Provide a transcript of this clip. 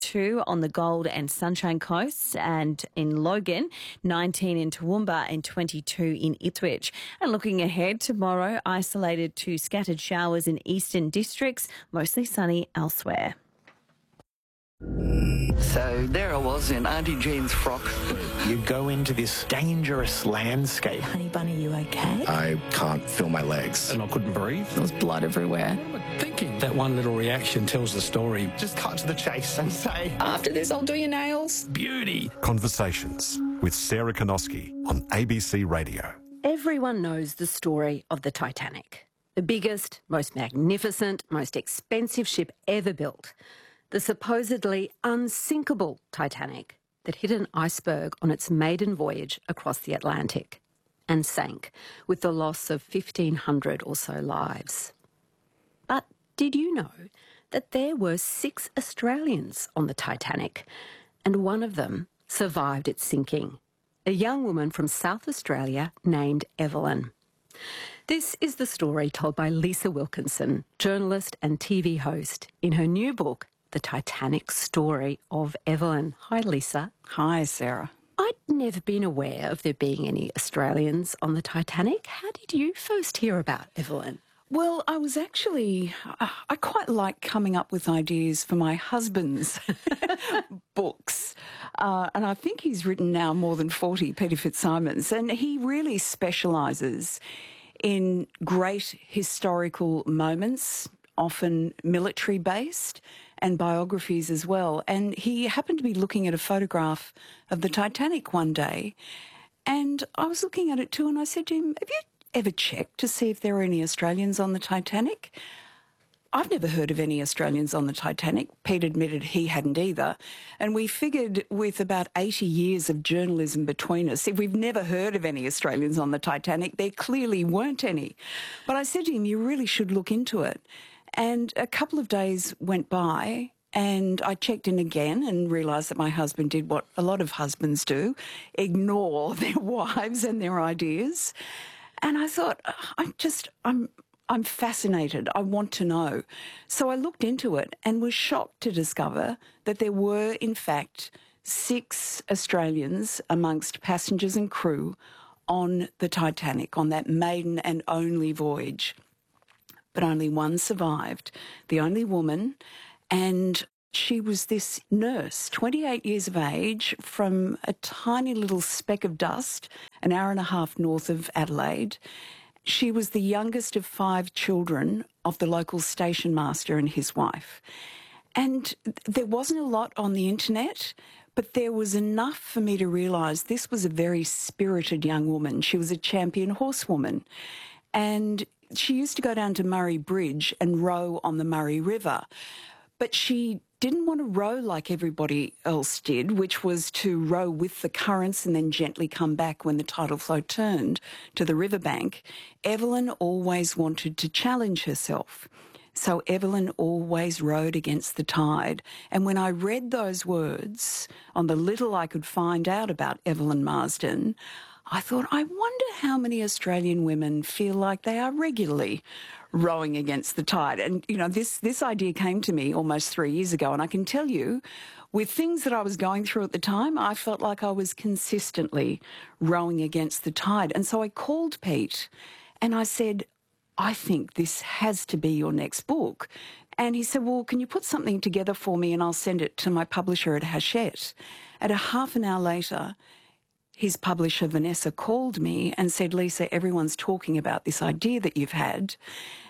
22 on the Gold and Sunshine Coasts and in Logan, 19 in Toowoomba and 22 in Ipswich. And looking ahead, tomorrow, isolated to scattered showers in eastern districts, mostly sunny elsewhere. So there I was in Auntie Jean's frock. You go into this dangerous landscape. Honey Bunny, you okay? I can't feel my legs. And I couldn't breathe. There was blood everywhere. What am I thinking? That one little reaction tells the story. Just cut to the chase and say, After this, I'll do your nails. beauty. Conversations with Sarah Konoski on ABC Radio. Everyone knows the story of the Titanic. The biggest, most magnificent, most expensive ship ever built. The supposedly unsinkable Titanic that hit an iceberg on its maiden voyage across the Atlantic and sank with the loss of 1,500 or so lives. But did you know that there were 6 Australians on the Titanic and one of them survived its sinking? A young woman from South Australia named Evelyn. This is the story told by Lisa Wilkinson, journalist and TV host, in her new book, The Titanic Story of Evelyn. Hi, Lisa. Hi, Sarah. I'd never been aware of there being any Australians on the Titanic. How did you first hear about Evelyn? Well, I was actually, I quite like coming up with ideas for my husband's books. And I think he's written now more than 40, Peter Fitzsimons, and he really specialises in great historical moments, often military-based, and biographies as well. And he happened to be looking at a photograph of the Titanic one day, and I was looking at it too, and I said to him, have you ever checked to see if there are any Australians on the Titanic? I've never heard of any Australians on the Titanic. Pete admitted he hadn't either. And we figured with about 80 years of journalism between us, if we've never heard of any Australians on the Titanic, there clearly weren't any. But I said to him, you really should look into it. And a couple of days went by and I checked in again and realised that my husband did what a lot of husbands do, ignore their wives and their ideas. And I thought, I'm fascinated. I want to know. So I looked into it and was shocked to discover that there were, in fact, 6 Australians amongst passengers and crew on the Titanic, on that maiden and only voyage. But only one survived, the only woman, and she was this nurse, 28 years of age, from a tiny little speck of dust, an hour and a half north of Adelaide. She was the youngest of 5 children of the local station master and his wife. And there wasn't a lot on the internet, but there was enough for me to realise this was a very spirited young woman. She was a champion horsewoman. And she used to go down to Murray Bridge and row on the Murray River. But she didn't want to row like everybody else did, which was to row with the currents and then gently come back when the tidal flow turned to the riverbank. Evelyn always wanted to challenge herself. So Evelyn always rowed against the tide. And when I read those words on the little I could find out about Evelyn Marsden, I thought, I wonder how many Australian women feel like they are regularly rowing against the tide. And, you know, this idea came to me almost 3 years ago. And I can tell you, with things that I was going through at the time, I felt like I was consistently rowing against the tide. And so I called Pete and I said, I think this has to be your next book. And he said, well, can you put something together for me and I'll send it to my publisher at Hachette. At a half an hour later, his publisher, Vanessa, called me and said, Lisa, everyone's talking about this idea that you've had.